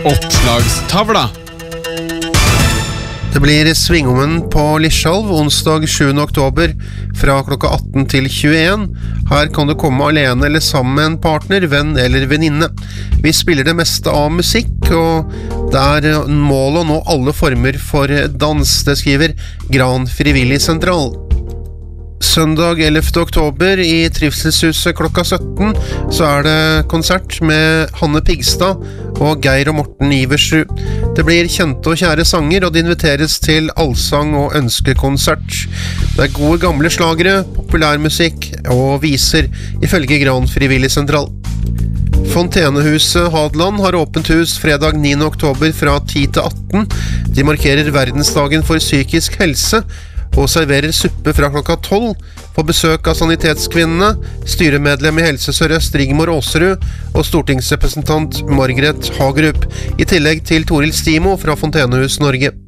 Oppslagstavla. Det blir Svingommen på Lischalv onsdag 7. oktober fra klokka 18 til 21. Her kan du komme alene eller sammen med en partner, venn eller venninne. Vi spiller det meste av musikk, og det er målet å nå alle former for dans, det skriver Gran Frivillig Sentral. Søndag 11. oktober i Trivselshuset klokka 17 så er det konsert med Hanne Pigstad og Geir og Morten Iversrud. Det blir kjente og kjære sanger, og det inviteres til allsang og ønskekonsert. Det er gode gamle slagere, populærmusikk og viser, ifølge Gran Frivillig Sentral. Fontenehuset Hadeland har åpent hus fredag 9. oktober fra 10 til 18. De markerer verdensdagen for psykisk helse, og serverer suppe fra klokka 12 på besøk av Sanitetskvinnene, styremedlem i Helse Sør-Øst Rigmor Aasrud og stortingsrepresentant Margret Hagerup, i tillegg til Toril Stimo fra Fontenehus Norge.